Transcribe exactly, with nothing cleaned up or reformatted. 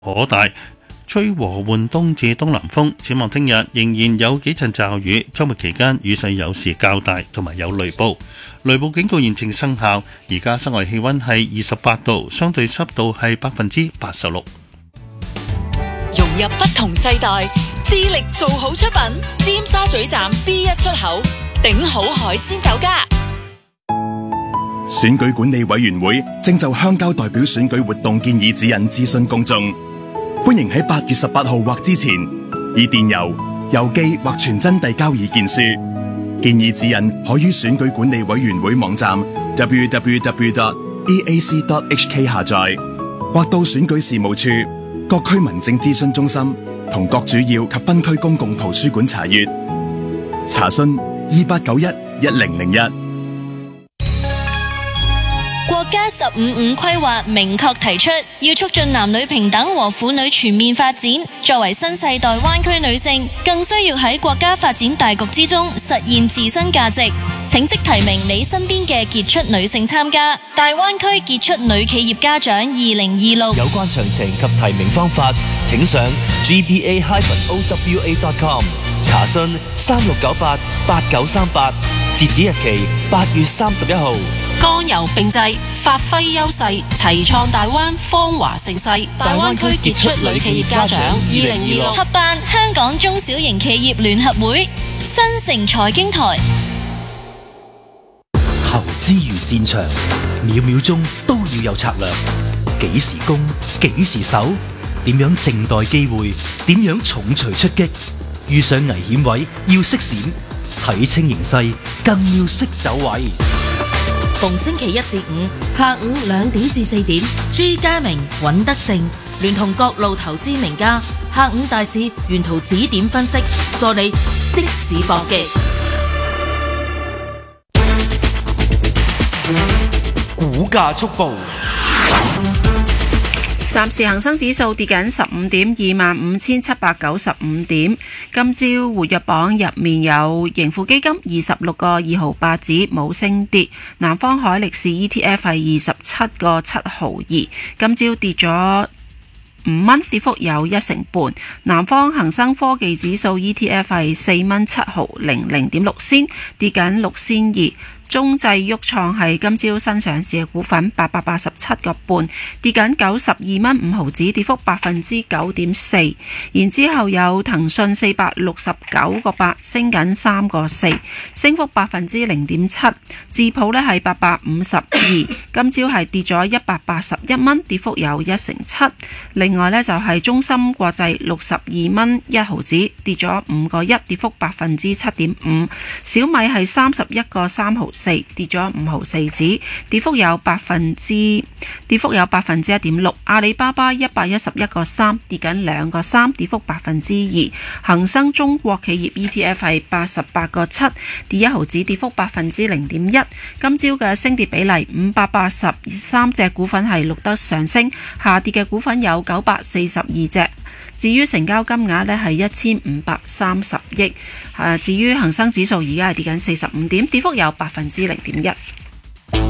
可大，吹和緩東至東南風。展望聽日仍然有幾陣驟雨，週末期間雨勢有時較大，同埋有雷暴。雷暴警告現正生效。而家室外氣溫係二十八度，相對濕度係百分之八十六。 融入不同世代，致力做好出品。尖沙咀站 B 一出口，頂好海鮮酒家。 選舉管理委員會正就鄉郊代表選舉活動建議指引諮詢公眾，歡迎喺八月十八號或之前以電郵、郵寄或傳真遞交意見書。建議指引可於選舉管理委員會網站 double-u double-u double-u dot e a c dot h k 下載，或到選舉事務處、各區民政諮詢中心同各主要及分區公共圖書館查閱。查詢二八九一一零零一。 國家十五五規劃明確提出，要促進男女平等和婦女全面發展。作為新世代灣區女性，更需要喺國家發展大局之中實現自身價值。請即提名你身邊嘅傑出女性參加大灣區傑出女企業家獎二零二六。 有關詳情及提名方法，請上 g b a dash o w a dot com 查詢三六九八八九三八，截止日期八月三十一號。 剛柔並濟，發揮優勢，齊創大灣芳華盛世。大灣區傑出女企業家獎二零二六合辦香港中小型企業聯合會，新城財經台。 投資如戰場，秒秒鐘都要有策略。幾時攻，幾時守，點樣靜待機會，點樣重錘出擊。遇上危險位要識閃，睇清形勢更要識走位。 逢星期一至五下午兩點至四點，朱家明、尹德正聯同各路投資名家，下午大市沿途指點分析，助你即市搏擊。 股價速報。 暫時恒生指數跌緊十五點，二萬五千七百九十五點。今朝活躍榜入面有盈富基金二十六個二毫八子冇升跌，南方海力士 E T F 係二十七個七毫二，今朝跌咗五蚊，跌幅有一成半。南方恒生科技指數 E T F 係四蚊七毫零零點六仙，跌緊六仙二。中製旭創係今朝新上市嘅股份，八百八十七個半，跌緊九十二蚊五毫子，跌幅百分之九點四。然之後有騰訊四百六十九個八，升緊三個四，升幅百分之零點七。智普呢係八百五十二，今朝係跌咗一百八十一蚊，跌幅有一成七。另外呢，就係中芯國際六十二蚊一毫子，跌咗五個一，跌幅百分之七點五。小米係三十一個三毫四，跌咗五毫四子，跌幅有百分之跌幅有百分之一點六。阿里巴巴一百一十一個三，跌緊兩個三，跌幅百分之二。恒生中國企業 E T F 係八十八個七，跌一毫子，跌幅百分之零點一。今朝嘅升跌比例，五百八十三隻股份係錄得上升，下跌嘅股份有九百四十二隻。至於成交金額呢係一千五百三十億。誒，至於恒生指數而家係跌緊四十五點，跌幅有百分之零點一。